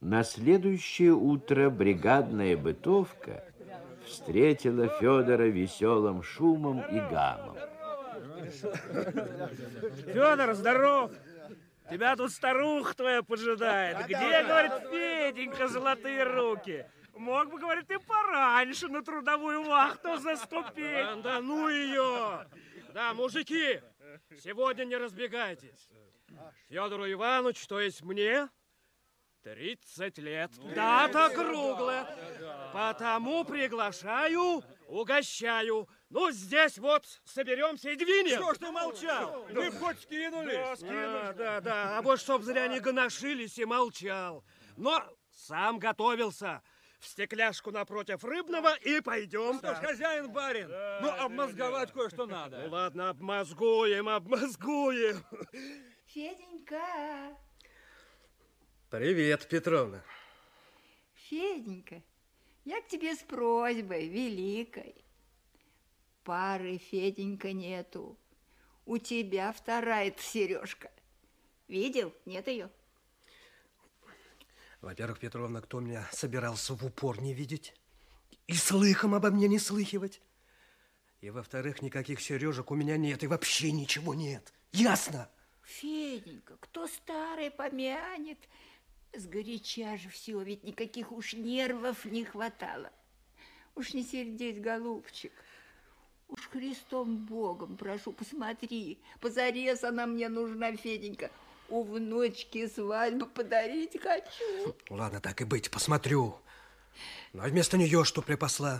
На следующее утро бригадная бытовка встретила Федора веселым шумом и гамом. Федор, здоров! Тебя тут старуха твоя поджидает. Где, говорит, Феденька, золотые руки? Мог бы, говорит, ты пораньше на трудовую вахту заступить. Да ну ее! Да, мужики, сегодня не разбегайтесь. Федору Ивановичу, то есть мне, 30 лет. Дата круглая. Потому приглашаю, угощаю. Ну, здесь вот соберемся и двинем. Что ж ты молчал? Мы хоть скинулись. Да. А вот чтоб зря не гоношились и молчал. Но сам готовился. В стекляшку напротив Рыбного и пойдем. Что ж, хозяин, барин, ну обмозговать кое-что надо. Ну ладно, обмозгуем. Феденька. Привет, Петровна. Феденька, я к тебе с просьбой великой. Пары, Феденька, нету. У тебя вторая-то сережка. Видел? Нет ее. Во-первых, Петровна, кто меня собирался в упор не видеть и слыхом обо мне не слыхивать. И, во-вторых, никаких сережек у меня нет, и вообще ничего нет. Ясно? Феденька, кто старый помянет? Сгоряча же все, ведь никаких уж нервов не хватало. Уж не сердись, голубчик. Уж Христом Богом прошу, посмотри, позарез она мне нужна, Феденька. У внучки свадьбу подарить хочу. Ладно, так и быть, посмотрю. Ну, а вместо нее что припасла?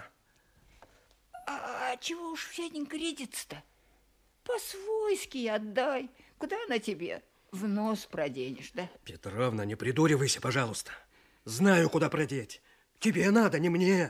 А чего уж, Феденька, рядится-то? По-свойски отдай. Куда она тебе? В нос проденешь, да? Петровна, не придуривайся, пожалуйста. Знаю, куда продеть. Тебе надо, не мне.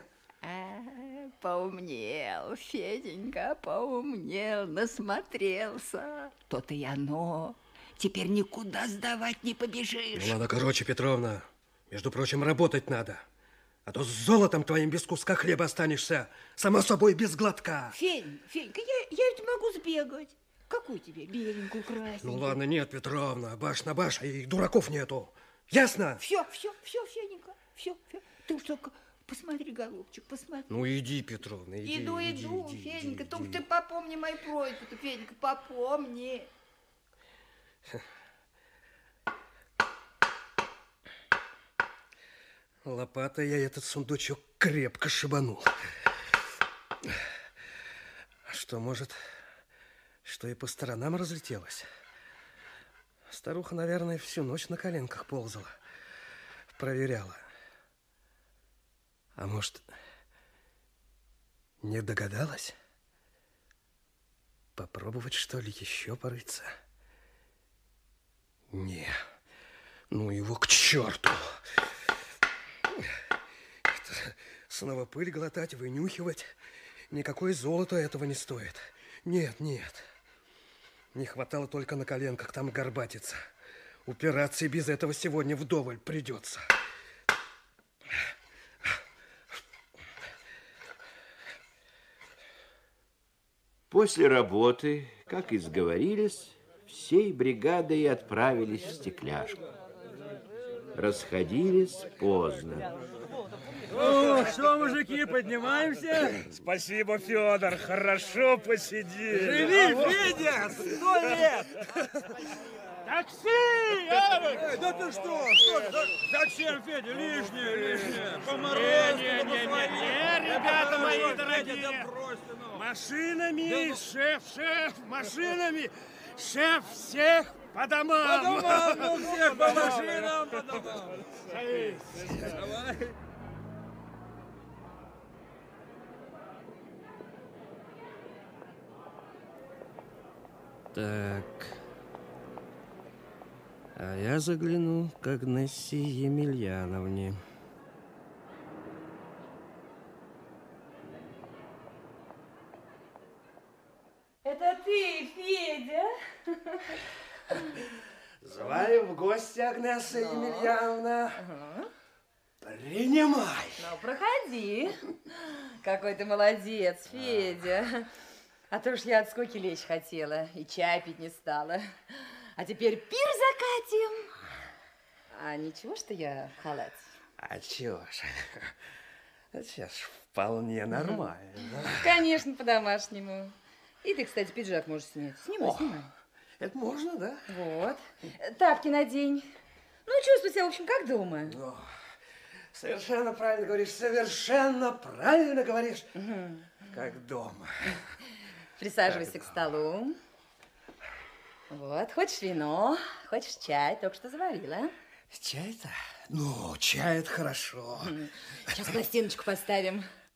Поумнел, Феденька, поумнел, насмотрелся. То-то и оно. Теперь никуда сдавать не побежишь. Ну, ладно, короче, Петровна, между прочим, работать надо. А то с золотом твоим без куска хлеба останешься, само собой, без глотка. Фенька, я ведь могу сбегать. Какую тебе беленькую, красненькую? Ну, ладно, нет, Петровна, баш на баш, и дураков нету. Ясно? Все, Фененька, все. Ты уж только посмотри, голубчик, посмотри. Ну, иди, Петровна, иди. Иду, Фененька, только ты попомни мою просьбу-то, Фененька, попомни. Лопатой я этот сундучок крепко шибанул. Что, может, что и по сторонам разлетелось? Старуха, наверное, всю ночь на коленках ползала, проверяла. А может, не догадалась? Попробовать, что ли, еще порыться? Не, ну его к черту. Снова пыль глотать, вынюхивать. Никакое золото этого не стоит. Нет. Не хватало только на коленках там горбатиться. Упираться и без этого сегодня вдоволь придется. После работы, как и сговорились, всей бригадой отправились в стекляшку. Расходились поздно. Ну, что, мужики, поднимаемся? Спасибо, Федор, хорошо посидели. Живи, Федя, 100 лет! Такси! Да ты что? Зачем, Федя? Лишнее. По морозу, Не, ребята мои дорогие. Машинами, шеф, машинами. Шеф всех по домам. По домам, ну всех по машинам, по домам. Давай. Так, а я загляну к Агнессе Емельяновне. Это ты, Федя? Звали в гости, Агнесса Емельяновна. Принимай. Ну, проходи. Какой ты молодец, Федя. А то уж я от скуки лечь хотела и чай пить не стала. А теперь пир закатим. А ничего, что я в халате? А чего ж? Сейчас вполне нормально. Конечно, по-домашнему. И ты, кстати, пиджак можешь снять. Снимай, снимай. Это можно, да? Вот. Тапки надень. Ну, чувствуй себя, в общем, как дома. О, совершенно правильно говоришь, совершенно правильно говоришь. Как дома. Присаживайся к столу. Вот, хочешь вино, хочешь чай, только что заварила. Чай-то? Ну, чай это хорошо. Сейчас пластиночку поставим.